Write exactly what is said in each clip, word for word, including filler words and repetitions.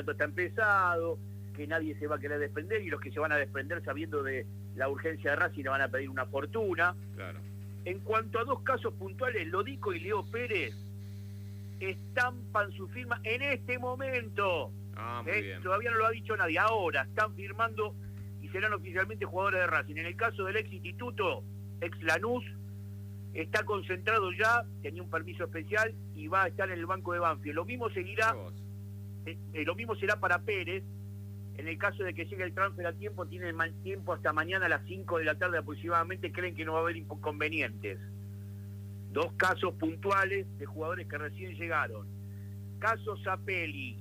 está empezado, que nadie se va a querer desprender, y los que se van a desprender sabiendo de la urgencia de Racing le van a pedir una fortuna. Claro. En cuanto a dos casos puntuales, Lodico y Leo Pérez estampan su firma en este momento. Ah, muy ¿eh? bien. Todavía no lo ha dicho nadie, ahora están firmando y serán oficialmente jugadores de Racing. En el caso del ex Instituto, ex Lanús, está concentrado ya, tenía un permiso especial y va a estar en el banco de Banfield. Lo mismo seguirá, eh, eh, lo mismo será para Pérez. En el caso de que llegue el transfer a tiempo, tienen mal tiempo hasta mañana a las cinco de la tarde aproximadamente, creen que no va a haber inconvenientes. Dos casos puntuales de jugadores que recién llegaron. Caso Zapelli.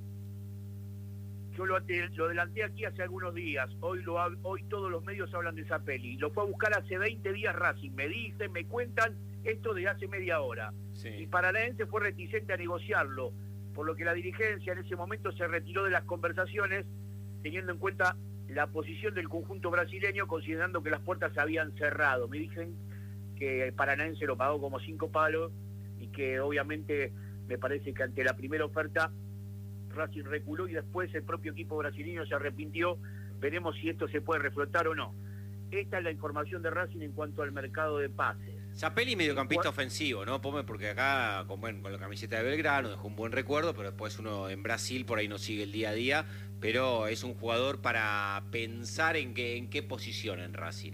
Yo lo, lo adelanté aquí hace algunos días. Hoy, lo, hoy todos los medios hablan de Zapelli. Lo fue a buscar hace veinte días Racing. Me dicen, me cuentan esto de hace media hora. Sí. Y Paranaense fue reticente a negociarlo, por lo que la dirigencia en ese momento se retiró de las conversaciones, teniendo en cuenta la posición del conjunto brasileño, considerando que las puertas se habían cerrado. Me dicen que Paranaense lo pagó como cinco palos y que obviamente me parece que ante la primera oferta Racing reculó y después el propio equipo brasileño se arrepintió. Veremos si esto se puede reflotar o no. Esta es la información de Racing en cuanto al mercado de pases. Zapelli mediocampista ofensivo, ¿no? Pome, porque acá con, bueno, con la camiseta de Belgrano dejó un buen recuerdo, pero después uno en Brasil por ahí no sigue el día a día, pero es un jugador para pensar en qué, en qué posición en Racing.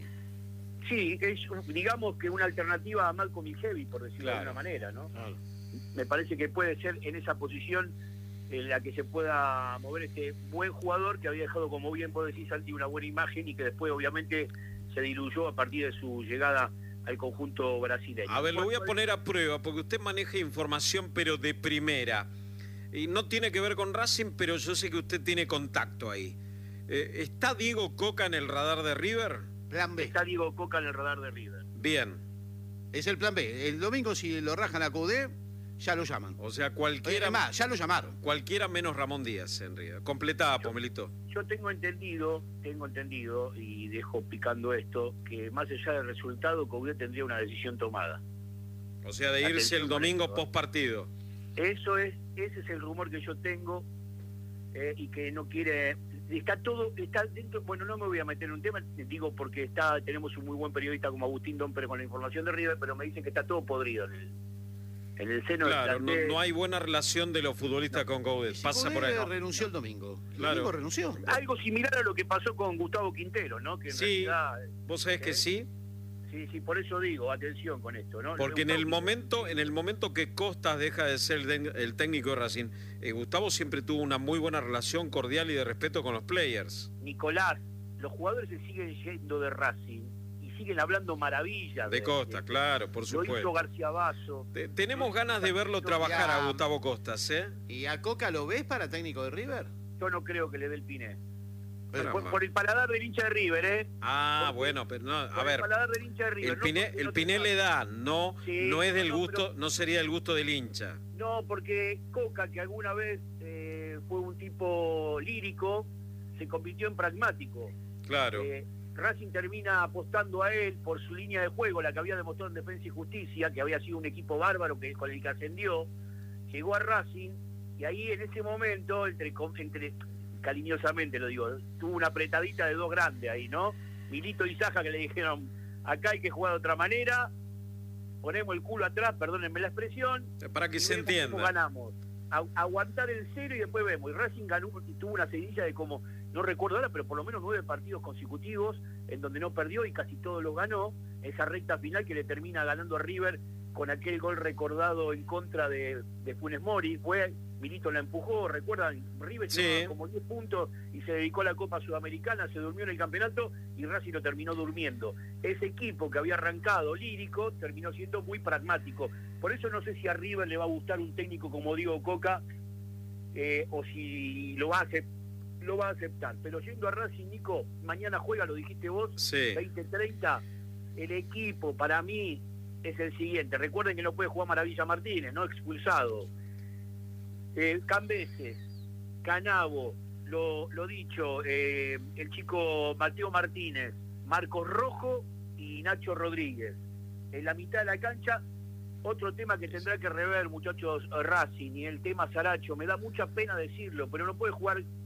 Sí, es, digamos que una alternativa a Malcolm Miljevi, por decirlo Claro. de alguna manera, ¿no? Claro. Me parece que puede ser en esa posición en la que se pueda mover este buen jugador que había dejado, como bien vos decís, Santi, una buena imagen y que después obviamente se diluyó a partir de su llegada al conjunto brasileño. A ver, lo voy a poner a prueba, porque usted maneja información, pero de primera. Y no tiene que ver con Racing, pero yo sé que usted tiene contacto ahí. Eh, ¿Está Diego Coca en el radar de River? Plan B. Está Diego Coca en el radar de River. Bien. Es el plan B. El domingo, si lo rajan a C U D E, ya lo llaman. O sea, cualquiera... Oye, más, ya lo llamaron. Cualquiera menos Ramón Díaz, en River. Completada, Pomelito. Yo tengo entendido, tengo entendido, y dejo picando esto, que más allá del resultado, Coudet tendría una decisión tomada. O sea, de irse Atención el con domingo esto, ¿eh? post partido. Eso es, ese es el rumor que yo tengo, eh, y que no quiere, está todo, está dentro, bueno, no me voy a meter en un tema, digo porque está, tenemos un muy buen periodista como Agustín Domper con la información de River, pero me dicen que está todo podrido en el, en el seno Claro, del no, plantel. no hay buena relación de los futbolistas No. con Coudet. Si Pasa C U D E por ahí. No. renunció el domingo. El Claro. domingo renunció. Algo similar a lo que pasó con Gustavo Quintero, ¿no? Que en Sí, realidad, vos sabés que ¿eh? sí, Sí, sí, por eso digo, atención con esto, ¿no? porque en el Gustavo- momento, en el momento que Costas deja de ser el, den- el técnico de Racing, eh, Gustavo siempre tuvo una muy buena relación cordial y de respeto con los players. Nicolás, los jugadores se siguen yendo de Racing y siguen hablando maravillas De Costa, claro, por Lo hizo supuesto. García Basso. Te- tenemos ganas de verlo trabajar a Gustavo Costas, ¿eh? ¿Y a Coca lo ves para técnico de River? Yo no creo que le dé el piné. Caramba. Por, por el paladar del hincha de River, ¿eh? Ah, Porque- bueno, pero no, a Por ver, el paladar del hincha de River. el no Piné, porque el no Piné tenga- le da, no, Sí, no es del no, gusto, pero- no sería del gusto del hincha. No, porque Coca, que alguna vez eh, fue un tipo lírico, se convirtió en pragmático. Claro. Eh, Racing termina apostando a él por su línea de juego, la que había demostrado en Defensa y Justicia, que había sido un equipo bárbaro que, con el que ascendió. Llegó a Racing y ahí en ese momento, entre, entre cariñosamente lo digo, tuvo una apretadita de dos grandes ahí, ¿no? Milito y Saja, que le dijeron, acá hay que jugar de otra manera, ponemos el culo atrás, perdónenme la expresión, Para que y se vemos cómo entienda. ganamos. A, aguantar el cero y después vemos. Y Racing ganó y tuvo una seguidilla de como, no recuerdo ahora, pero por lo menos nueve partidos consecutivos en donde no perdió y casi todos los ganó. Esa recta final que le termina ganando a River con aquel gol recordado en contra de, de Funes Mori. Fue, Milito la empujó, recuerdan, River Sí. llevaba como diez puntos y se dedicó a la Copa Sudamericana, se durmió en el campeonato y Racing lo terminó durmiendo. Ese equipo que había arrancado lírico terminó siendo muy pragmático. Por eso no sé si a River le va a gustar un técnico como Diego Coca, eh, o si lo va a aceptar. Lo va a aceptar, pero yendo a Racing, Nico, mañana juega, lo dijiste vos, Sí. veinte treinta, el equipo para mí es el siguiente. Recuerden que no puede jugar Maravilla Martínez, ¿no? Expulsado. Eh, Cambeses, Canavo, lo, lo dicho, eh, el chico Mateo Martínez, Marcos Rojo y Nacho Rodríguez. En la mitad de la cancha, Otro tema que tendrá que rever, muchachos, Racing, y el tema Saracho. Me da mucha pena decirlo, pero no puede jugar